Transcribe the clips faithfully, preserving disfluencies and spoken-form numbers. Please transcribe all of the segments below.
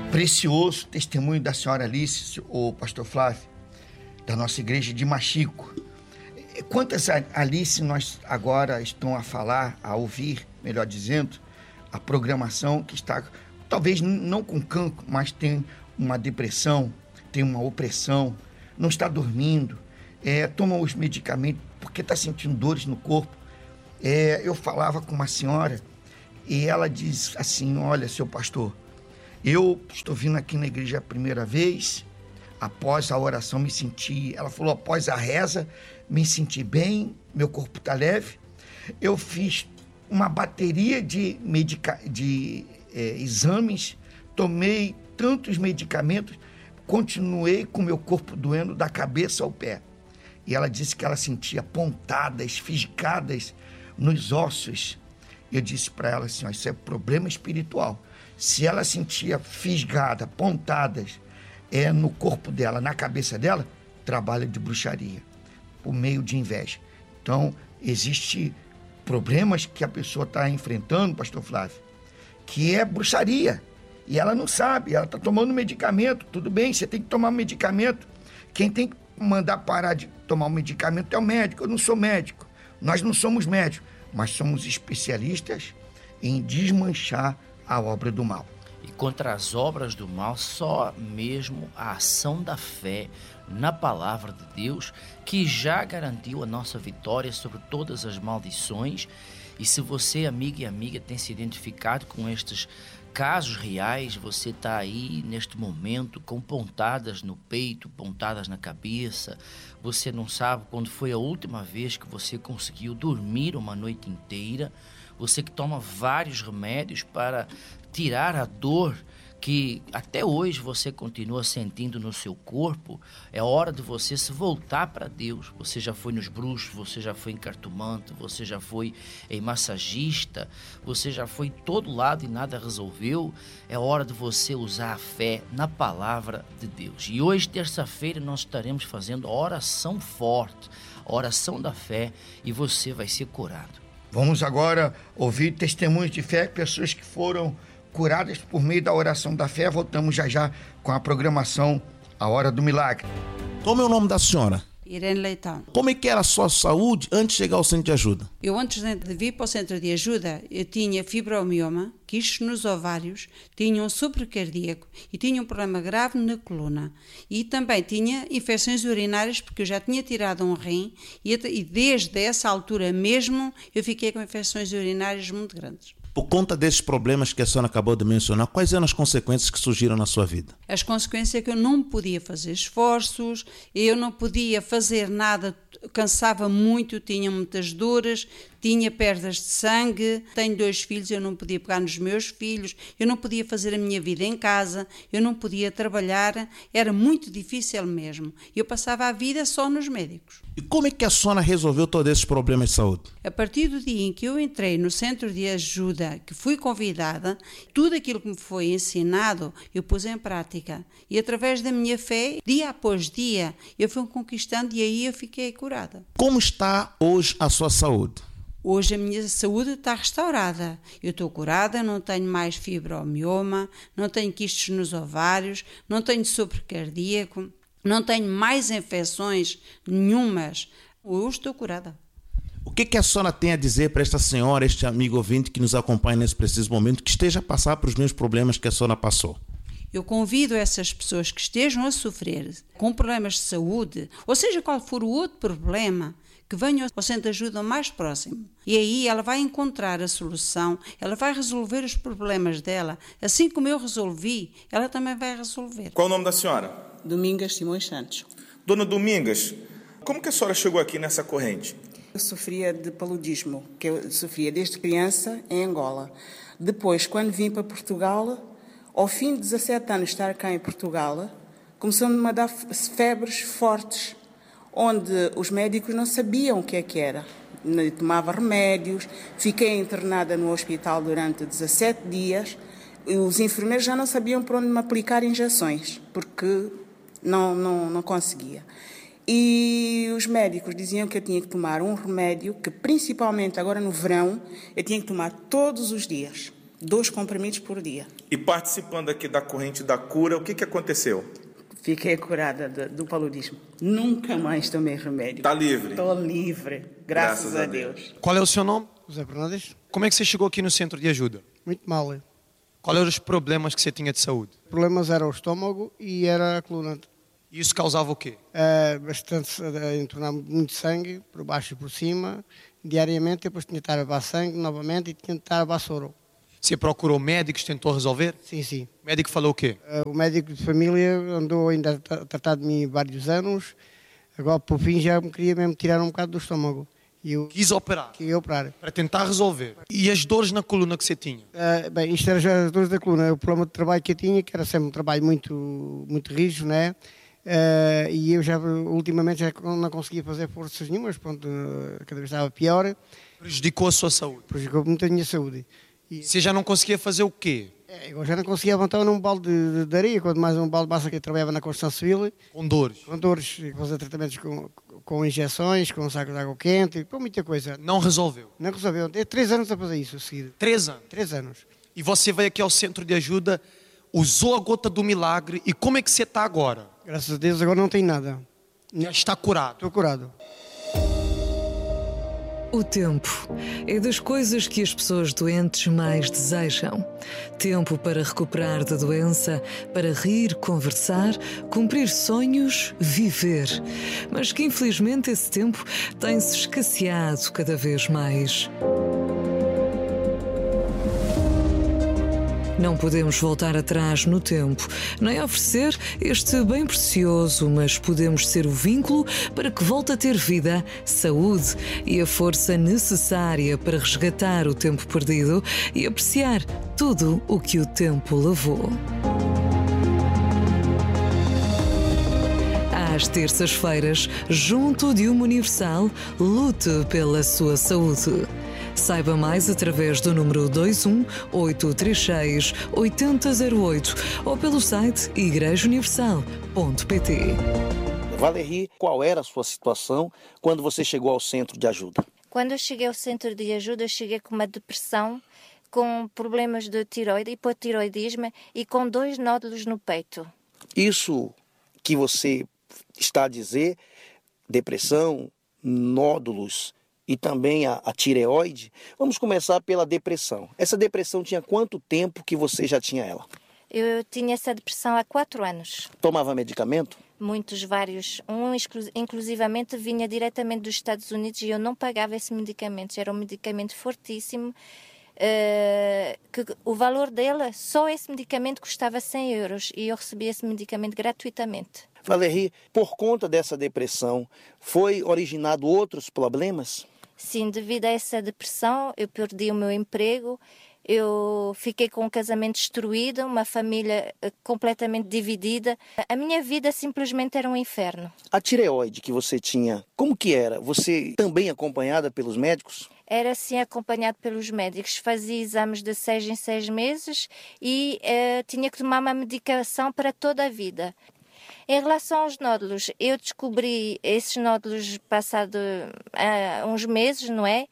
Precioso testemunho da senhora Alice, o pastor Flávio, da nossa igreja de Machico. Quantas Alice nós agora estão a falar, a ouvir, melhor dizendo, a programação que está, talvez não com cancro, mas tem uma depressão, tem uma opressão, não está dormindo, é, toma os medicamentos porque está sentindo dores no corpo. É, eu falava com uma senhora e ela diz assim, olha, seu pastor, eu estou vindo aqui na igreja a primeira vez, após a oração me senti, ela falou, após a reza, me senti bem, meu corpo está leve. Eu fiz uma bateria de, medica... de é, exames, tomei tantos medicamentos, continuei com meu corpo doendo da cabeça ao pé. E ela disse que ela sentia pontadas, fisgadas nos ossos. Eu disse para ela assim, ó, isso é problema espiritual. Se ela sentia fisgada, pontadas é, no corpo dela, na cabeça dela, trabalho de bruxaria, por meio de inveja. Então, existe problemas que a pessoa está enfrentando, pastor Flávio, que é bruxaria. E ela não sabe, ela está tomando medicamento. Tudo bem, você tem que tomar medicamento. Quem tem que mandar parar de tomar o medicamento é o médico. Eu não sou médico. Nós não somos médicos, mas somos especialistas em desmanchar a obra do mal. E contra as obras do mal, só mesmo a ação da fé na palavra de Deus, que já garantiu a nossa vitória sobre todas as maldições. E se você, amiga e amiga, tem se identificado com estes casos reais, você está aí neste momento com pontadas no peito, pontadas na cabeça, você não sabe quando foi a última vez que você conseguiu dormir uma noite inteira, você que toma vários remédios para tirar a dor que até hoje você continua sentindo no seu corpo, é hora de você se voltar para Deus. Você já foi nos bruxos, você já foi em cartomante, você já foi em massagista, você já foi em todo lado e nada resolveu. É hora de você usar a fé na palavra de Deus. E hoje, terça-feira, nós estaremos fazendo a oração forte, a oração da fé, e você vai ser curado. Vamos agora ouvir testemunhos de fé, pessoas que foram curadas por meio da oração da fé. Voltamos já já com a programação A Hora do Milagre. Como é o nome da senhora? Irene Leitão. Como é que era a sua saúde antes de chegar ao centro de ajuda? Eu antes de vir para o centro de ajuda, eu tinha fibromioma, quistes nos ovários, tinha um sopro cardíaco e tinha um problema grave na coluna. E também tinha infecções urinárias, porque eu já tinha tirado um rim e, e desde essa altura mesmo eu fiquei com infecções urinárias muito grandes. Por conta desses problemas que a senhora acabou de mencionar, quais eram as consequências que surgiram na sua vida? As consequências é que eu não podia fazer esforços, eu não podia fazer nada, cansava muito, tinha muitas dores, tinha perdas de sangue, tenho dois filhos, eu não podia pegar nos meus filhos, eu não podia fazer a minha vida em casa, eu não podia trabalhar, era muito difícil mesmo. Eu passava a vida só nos médicos. E como é que a senhora resolveu todos esses problemas de saúde? A partir do dia em que eu entrei no centro de ajuda, que fui convidada, tudo aquilo que me foi ensinado, eu pus em prática. E através da minha fé, dia após dia, eu fui conquistando e aí eu fiquei curada. Como está hoje a sua saúde? Hoje a minha saúde está restaurada. Eu estou curada, não tenho mais fibromioma, não tenho quistes nos ovários, não tenho sopro cardíaco, não tenho mais infecções nenhumas. Hoje estou curada. O que, que a senhora tem a dizer para esta senhora, este amigo ouvinte que nos acompanha nesse preciso momento, que esteja a passar por os mesmos problemas que a senhora passou? Eu convido essas pessoas que estejam a sofrer com problemas de saúde, ou seja, qual for o outro problema, que venham ao centro de ajuda mais próximo. E aí ela vai encontrar a solução, ela vai resolver os problemas dela. Assim como eu resolvi, ela também vai resolver. Qual o nome da senhora? Domingas Simões Santos. Dona Domingas, como que a senhora chegou aqui nessa corrente? Eu sofria de paludismo, que eu sofria desde criança em Angola. Depois, quando vim para Portugal, ao fim de dezassete anos de estar cá em Portugal, começou-me a dar febres fortes, onde os médicos não sabiam o que é que era. Eu tomava remédios, fiquei internada no hospital durante dezassete dias, e os enfermeiros já não sabiam por onde me aplicar injeções, porque não, não, não conseguia. E os médicos diziam que eu tinha que tomar um remédio, que principalmente agora no verão, eu tinha que tomar todos os dias, dois comprimidos por dia. E participando aqui da corrente da cura, o que, que aconteceu? Fiquei curada do, do paludismo. Nunca mais tomei remédio. Está livre? Estou livre, graças, graças a, a Deus. Deus. Qual é o seu nome? José Fernandes. Como é que você chegou aqui no centro de ajuda? Muito mal. Qual eram os problemas que você tinha de saúde? Os problemas eram o estômago e era a coluna. E isso causava o quê? Uh, bastante, uh, entornar muito sangue, por baixo e por cima, diariamente. Depois tinha de estar a levar sangue novamente e tinha de estar a levar soro. Você procurou médicos, tentou resolver? Sim, sim. O médico falou o quê? Uh, o médico de família andou ainda a tratar de mim vários anos. Agora, por fim, já me queria mesmo tirar um bocado do estômago. E eu quis operar? Quis operar. Para tentar resolver. E as dores na coluna que você tinha? Uh, bem, isto era já as dores da coluna. O problema de trabalho que eu tinha, que era sempre um trabalho muito, muito rígido, né? Uh, e eu já, ultimamente, já não conseguia fazer forças nenhumas. Pronto, cada vez estava pior. Prejudicou a sua saúde? Prejudicou muito a minha saúde. E você já não conseguia fazer o quê? É, eu já não conseguia levantar num balde de, de areia, quanto mais um balde de massa, que eu trabalhava na construção civil. Com dores? Com dores, fazer tratamentos com, com injeções, com sacos de água quente, com muita coisa. Não resolveu? Não resolveu. Tem três anos a fazer isso a seguir. Três anos? Três anos. E você veio aqui ao centro de ajuda, usou a gota do milagre, e como é que você está agora? Graças a Deus agora não tem nada. Já está curado? Estou curado. O tempo é das coisas que as pessoas doentes mais desejam. Tempo para recuperar da doença, para rir, conversar, cumprir sonhos, viver. Mas que infelizmente esse tempo tem-se escasseado cada vez mais. Não podemos voltar atrás no tempo, nem oferecer este bem precioso, mas podemos ser o vínculo para que volte a ter vida, saúde e a força necessária para resgatar o tempo perdido e apreciar tudo o que o tempo levou. Às terças-feiras, junto de uma Universal, lute pela sua saúde. Saiba mais através do número dois um oito três seis oito zero zero oito ou pelo site igreja universal ponto pt. Valerie, qual era a sua situação quando você chegou ao centro de ajuda? Quando eu cheguei ao centro de ajuda, eu cheguei com uma depressão, com problemas de tiroide, hipotiroidismo e com dois nódulos no peito. Isso que você está a dizer, depressão, nódulos e também a, a tireoide, vamos começar pela depressão. Essa depressão tinha quanto tempo que você já tinha ela? Eu tinha essa depressão há quatro anos. Tomava medicamento? Muitos, vários. Um, inclusivamente, vinha diretamente dos Estados Unidos e eu não pagava esse medicamento. Era um medicamento fortíssimo, uh, que o valor dele, só esse medicamento custava cem euros e eu recebia esse medicamento gratuitamente. Valerie, por conta dessa depressão, foi originado outros problemas? Sim, devido a essa depressão, eu perdi o meu emprego, eu fiquei com um casamento destruído, uma família completamente dividida. A minha vida simplesmente era um inferno. A tireoide que você tinha, como que era? Você também acompanhada pelos médicos? Era sim acompanhado pelos médicos. Fazia exames de seis em seis meses e uh, tinha que tomar uma medicação para toda a vida. Em relação aos nódulos, eu descobri esses nódulos passado uh, uns meses, não é?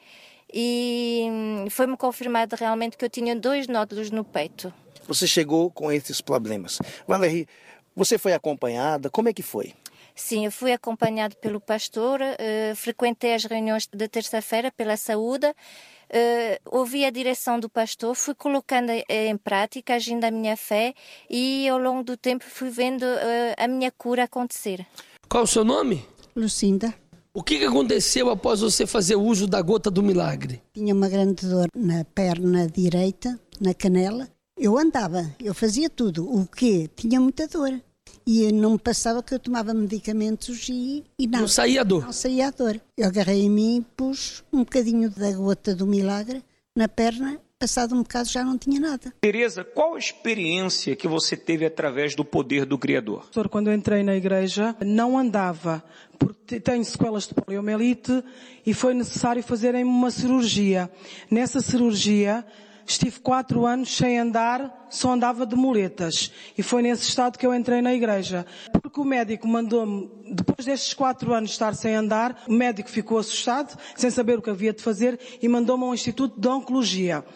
E foi-me confirmado realmente que eu tinha dois nódulos no peito. Você chegou com esses problemas. Valerie, você foi acompanhada? Como é que foi? Sim, eu fui acompanhado pelo pastor, uh, frequentei as reuniões de terça-feira pela saúde, uh, ouvi a direção do pastor, fui colocando em prática, agindo a minha fé e ao longo do tempo fui vendo uh, a minha cura acontecer. Qual o seu nome? Lucinda. O que aconteceu após você fazer uso da gota do milagre? Tinha uma grande dor na perna direita, na canela. Eu andava, eu fazia tudo. O quê? Tinha muita dor. E não me passava que eu tomava medicamentos e, e nada. Não saía a dor? Não saía a dor. Eu agarrei em mim e pus um bocadinho da gota do milagre na perna. Passado um bocado já não tinha nada. Tereza, qual a experiência que você teve através do poder do Criador? Quando eu entrei na igreja, não andava, porque tenho sequelas de poliomielite e foi necessário fazerem uma cirurgia. Nessa cirurgia, estive quatro anos sem andar, só andava de muletas. E foi nesse estado que eu entrei na igreja. Porque o médico mandou-me, depois destes quatro anos de estar sem andar, o médico ficou assustado, sem saber o que havia de fazer, e mandou-me ao Instituto de Oncologia.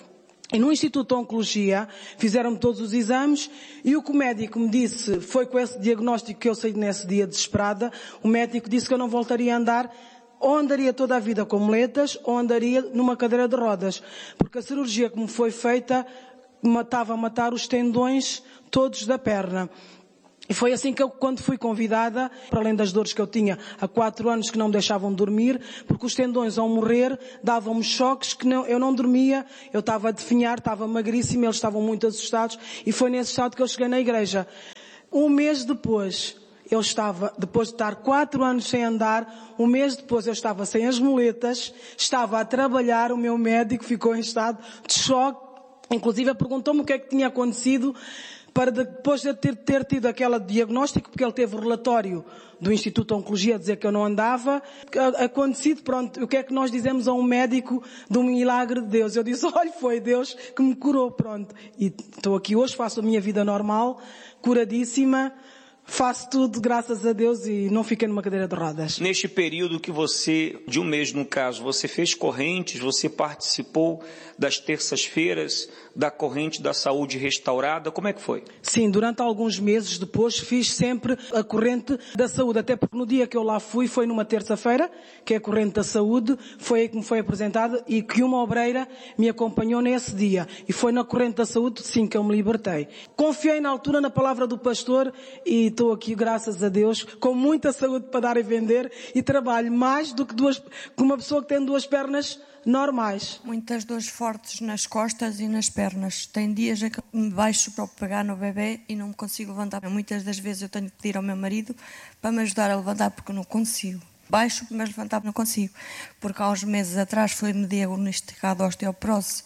E no Instituto de Oncologia fizeram-me todos os exames e o que o médico me disse, foi com esse diagnóstico que eu saí nesse dia desesperada, o médico disse que eu não voltaria a andar, ou andaria toda a vida com muletas, ou andaria numa cadeira de rodas, porque a cirurgia que me foi feita matava a matar os tendões todos da perna. E foi assim que eu, quando fui convidada, para além das dores que eu tinha há quatro anos que não me deixavam dormir, porque os tendões ao morrer davam-me choques que não, eu não dormia, eu estava a definhar, estava magríssima, eles estavam muito assustados e foi nesse estado que eu cheguei na igreja. Um mês depois, eu estava, depois de estar quatro anos sem andar, um mês depois eu estava sem as muletas, estava a trabalhar, o meu médico ficou em estado de choque, inclusive perguntou-me o que é que tinha acontecido, para depois de ter, ter tido aquele diagnóstico, porque ele teve o relatório do Instituto de Oncologia a dizer que eu não andava, acontecido, pronto, o que é que nós dizemos a um médico de um milagre de Deus? Eu disse, olha, foi Deus que me curou, pronto. E estou aqui hoje, faço a minha vida normal, curadíssima, faço tudo graças a Deus e não fiquei numa cadeira de rodas. Neste período que você, de um mês no caso, você fez correntes, você participou das terças-feiras da corrente da saúde restaurada, como é que foi? Sim, durante alguns meses depois fiz sempre a corrente da saúde, até porque no dia que eu lá fui foi numa terça-feira, que é a corrente da saúde, foi aí que me foi apresentada e que uma obreira me acompanhou nesse dia. E foi na corrente da saúde, sim, que eu me libertei. Confiei na altura na palavra do pastor e estou aqui, graças a Deus, com muita saúde para dar e vender e trabalho mais do que duas, que uma pessoa que tem duas pernas normais. Muitas dores fortes nas costas e nas pernas. Tem dias em que me baixo para pegar no bebê e não me consigo levantar. Muitas das vezes eu tenho que pedir ao meu marido para me ajudar a levantar porque eu não consigo. Baixo, mas levantar não consigo. Porque há uns meses atrás foi-me diagnosticado osteoporose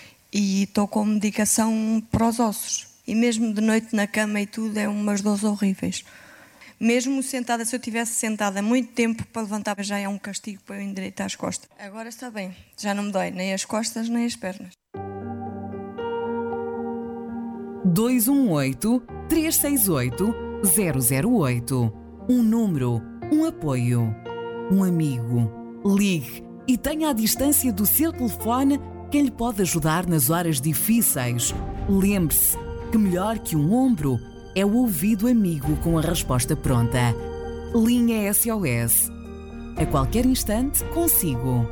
e estou com medicação para os ossos. E mesmo de noite na cama e tudo é umas dores horríveis. Mesmo sentada, se eu tivesse sentada muito tempo para levantar, já é um castigo para eu endireitar as costas. Agora está bem, já não me dói nem as costas nem as pernas. dois um oito, três seis oito, zero zero oito. Um número, um apoio, um amigo. Ligue e tenha à distância do seu telefone quem lhe pode ajudar nas horas difíceis. Lembre-se que melhor que um ombro é o ouvido amigo com a resposta pronta. Linha S O S. A qualquer instante, consigo.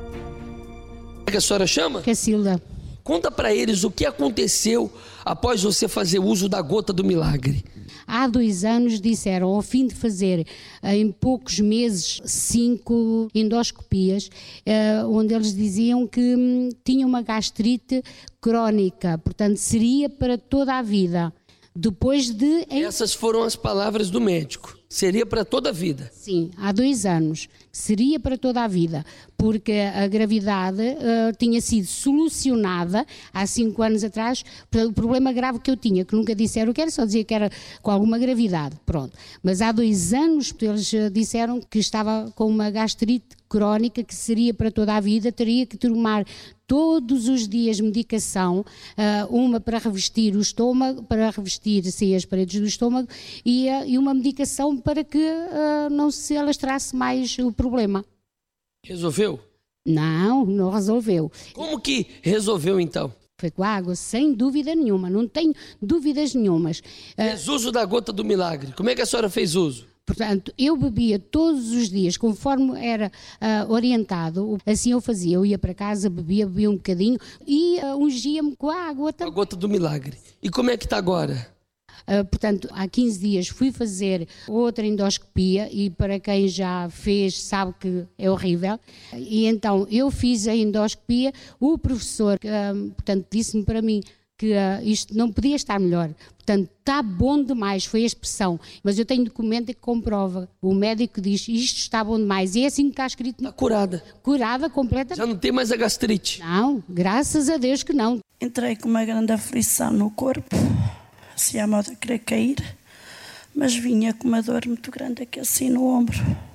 Como é que a senhora chama? Cacilda. Conta para eles o que aconteceu após você fazer uso da gota do milagre. Há dois anos disseram, ao fim de fazer em poucos meses cinco endoscopias, onde eles diziam que hum, tinha uma gastrite crónica, portanto seria para toda a vida. Depois de... Essas foram as palavras do médico. Seria para toda a vida. Sim, há dois anos. Seria para toda a vida, porque a gravidade uh, tinha sido solucionada há cinco anos atrás. O problema grave que eu tinha, que nunca disseram que era, só dizia que era com alguma gravidade, pronto. Mas há dois anos eles disseram que estava com uma gastrite crónica, que seria para toda a vida, teria que tomar todos os dias medicação, uma para revestir o estômago, para revestir sim, as paredes do estômago e, e uma medicação para que uh, não se alastrasse mais o problema. Resolveu? Não, não resolveu. Como que resolveu então? Foi com água, sem dúvida nenhuma, não tenho dúvidas nenhumas. Fez uso da gota do milagre. Como é que a senhora fez uso? Portanto, eu bebia todos os dias, conforme era uh, orientado, assim eu fazia. Eu ia para casa, bebia, bebia um bocadinho e uh, ungia-me com a água. A gota do milagre. E como é que está agora? Uh, portanto, há quinze dias fui fazer outra endoscopia e para quem já fez sabe que é horrível. E então eu fiz a endoscopia, o professor, uh, portanto, disse-me para mim que uh, isto não podia estar melhor. Portanto, está bom demais, foi a expressão. Mas eu tenho documento que comprova. O médico diz, isto está bom demais. E é assim que está escrito. Está curada. Curada completamente. Já não tem mais a gastrite? Não, graças a Deus que não. Entrei com uma grande aflição no corpo, assim a modo de querer cair, mas vinha com uma dor muito grande aqui assim no ombro.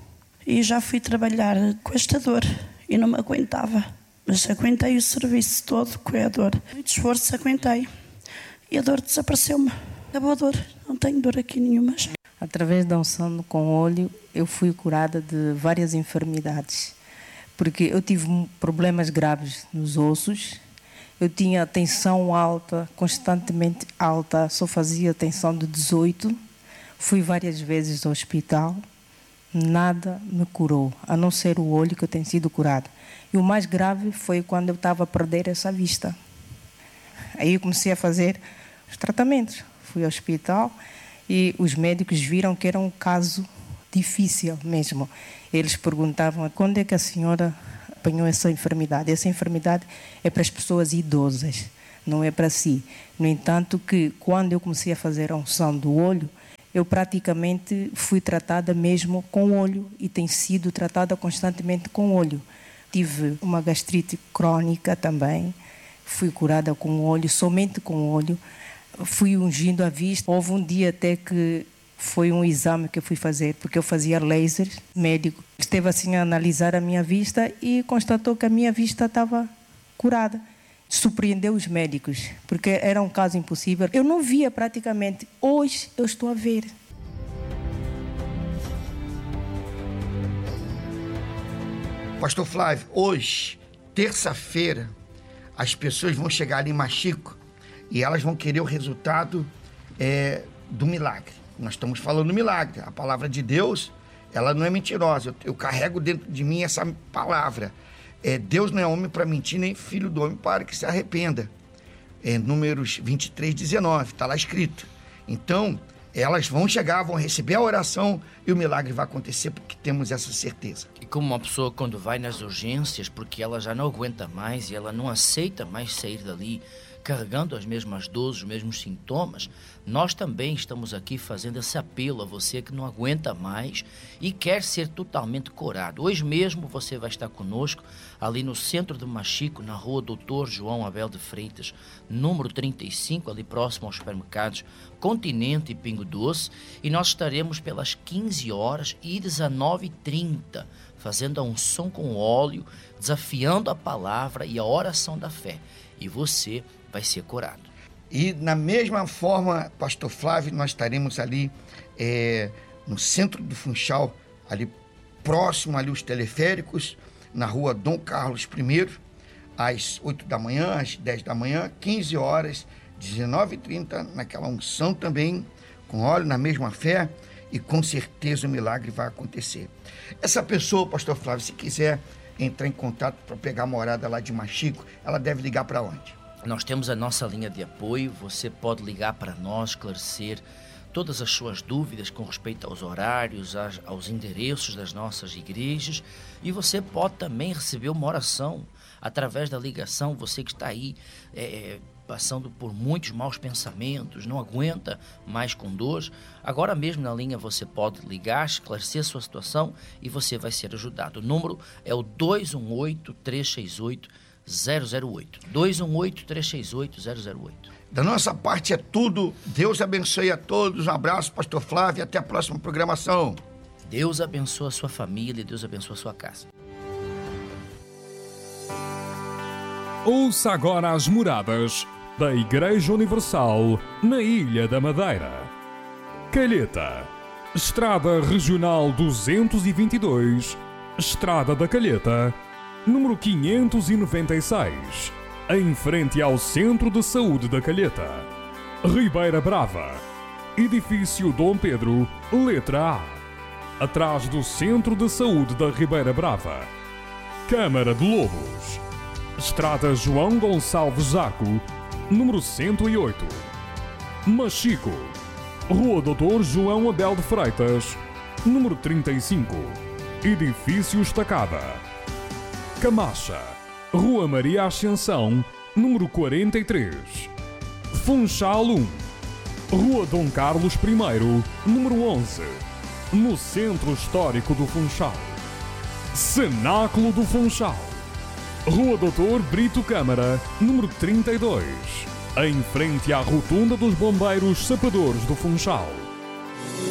E já fui trabalhar com esta dor e não me aguentava. Mas aguentei o serviço todo com a dor. Muito esforço, aguentei. E a dor desapareceu-me. Acabou a dor. Não tenho dor aqui nenhuma. Através da unção com óleo, eu fui curada de várias enfermidades. Porque eu tive problemas graves nos ossos. Eu tinha tensão alta, constantemente alta, só fazia tensão de dezoito. Fui várias vezes ao hospital, nada me curou, a não ser o olho que eu tenho sido curado. E o mais grave foi quando eu estava a perder essa vista. Aí eu comecei a fazer os tratamentos. Fui ao hospital e os médicos viram que era um caso difícil mesmo. Eles perguntavam quando é que a senhora apanhou essa enfermidade. Essa enfermidade é para as pessoas idosas, não é para si. No entanto, que quando eu comecei a fazer a unção do olho, eu praticamente fui tratada mesmo com o olho e tenho sido tratada constantemente com o olho. Tive uma gastrite crônica também, fui curada com o olho, somente com o olho. Fui ungindo a vista. Houve um dia até que foi um exame que eu fui fazer, porque eu fazia laser, médico. Esteve assim a analisar a minha vista e constatou que a minha vista estava curada. Surpreendeu os médicos, porque era um caso impossível. Eu não via praticamente. Hoje eu estou a ver. Pastor Flávio, hoje, terça-feira, as pessoas vão chegar ali em Machico e elas vão querer o resultado é, do milagre. Nós estamos falando do milagre. A palavra de Deus, ela não é mentirosa. Eu, eu carrego dentro de mim essa palavra. É, Deus não é homem para mentir, nem filho do homem para que se arrependa. É, Números vinte e três, dezenove, está lá escrito. Então, elas vão chegar, vão receber a oração e o milagre vai acontecer, porque temos essa certeza. E como uma pessoa quando vai nas urgências, porque ela já não aguenta mais e ela não aceita mais sair dali carregando as mesmas dores, os mesmos sintomas, nós também estamos aqui fazendo esse apelo a você que não aguenta mais e quer ser totalmente curado. Hoje mesmo você vai estar conosco ali no centro de Machico, na rua doutor João Abel de Freitas, número trinta e cinco, ali próximo aos supermercados Continente e Pingo Doce, e nós estaremos pelas quinze horas e dezenove e trinta, fazendo a unção com óleo, desafiando a palavra e a oração da fé. E você vai ser curado. E na mesma forma, pastor Flávio, nós estaremos ali é, no centro do Funchal, ali próximo ali os teleféricos, na rua Dom Carlos I, às oito da manhã, às dez da manhã, quinze horas, dezenove e trinta, naquela unção também, com óleo, na mesma fé, e com certeza o milagre vai acontecer. Essa pessoa, pastor Flávio, se quiser entrar em contato para pegar a morada lá de Machico, ela deve ligar para onde? Nós temos a nossa linha de apoio, você pode ligar para nós, esclarecer todas as suas dúvidas com respeito aos horários, aos, aos endereços das nossas igrejas, e você pode também receber uma oração através da ligação, você que está aí é, passando por muitos maus pensamentos, não aguenta mais com dores, agora mesmo na linha você pode ligar, esclarecer a sua situação e você vai ser ajudado. O número é o dois um oito, três seis oito, zero zero oito. dois um oito, três seis oito, zero zero oito. Da nossa parte é tudo. Deus abençoe a todos. Um abraço, pastor Flávio, e até a próxima programação. Deus abençoe a sua família, Deus abençoe a sua casa. Ouça agora as moradas da Igreja Universal na Ilha da Madeira. Calheta, Estrada Regional duzentos e vinte e dois, Estrada da Calheta, número quinhentos e noventa e seis, em frente ao Centro de Saúde da Calheta. Ribeira Brava, Edifício Dom Pedro, letra A, atrás do Centro de Saúde da Ribeira Brava. Câmara de Lobos, Estrada João Gonçalves Zaco, número cento e oito. Machico, Rua doutor João Abel de Freitas, número trinta e cinco, Edifício Estacada. Camacha, Rua Maria Ascensão, número quarenta e três. Funchal um, Rua Dom Carlos I, número onze, no Centro Histórico do Funchal. Cenáculo do Funchal, Rua doutor Brito Câmara, número trinta e dois, em frente à Rotunda dos Bombeiros Sapadores do Funchal.